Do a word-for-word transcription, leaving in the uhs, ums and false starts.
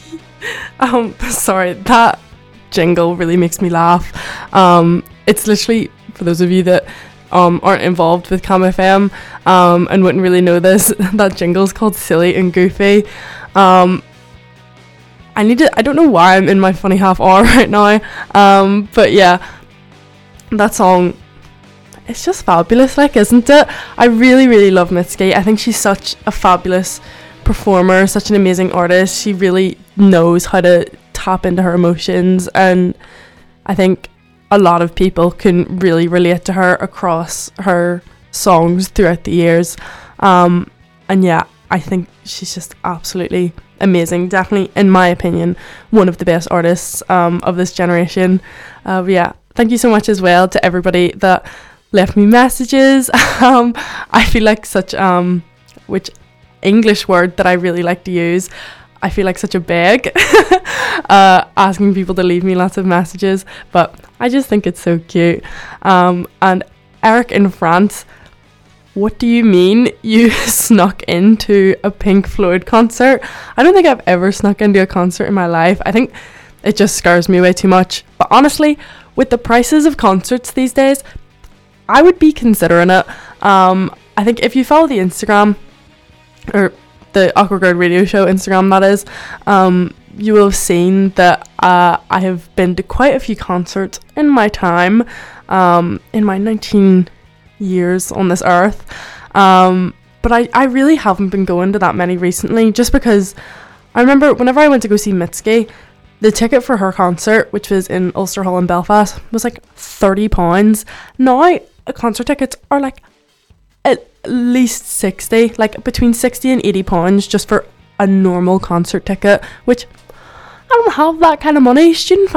um, sorry, that jingle really makes me laugh. Um, it's literally, for those of you that um aren't involved with Cam F M um and wouldn't really know this, that jingle's called Silly and Goofy. Um, I need to, I don't know why I'm in my funny half hour right now. Um, but yeah, that song, it's just fabulous, like, isn't it? I really, really love Mitski. I think she's such a fabulous performer, such an amazing artist. She really knows how to tap into her emotions, and I think a lot of people can really relate to her across her songs throughout the years. Um, and yeah, I think she's just absolutely amazing. Definitely, in my opinion, one of the best artists um, of this generation. Uh, yeah, thank you so much as well to everybody that left me messages. um, I feel like such, um, which English word that I really like to use, I feel like such a beg uh, asking people to leave me lots of messages, but I just think it's so cute. Um, and Eric in France, what do you mean you snuck into a Pink Floyd concert? I don't think I've ever snuck into a concert in my life. I think it just scares me way too much. But honestly, with the prices of concerts these days, I would be considering it. Um, I think if you follow the Instagram, or the Awkward Girl Radio Show Instagram, that is, um, you will have seen that uh, I have been to quite a few concerts in my time, um, in my nineteen years on this earth. Um, but I, I really haven't been going to that many recently, just because I remember whenever I went to go see Mitski, the ticket for her concert, which was in Ulster Hall in Belfast, was like thirty pounds. Now, concert tickets are like at least sixty, like between sixty and eighty pounds just for a normal concert ticket, which I don't have that kind of money. Student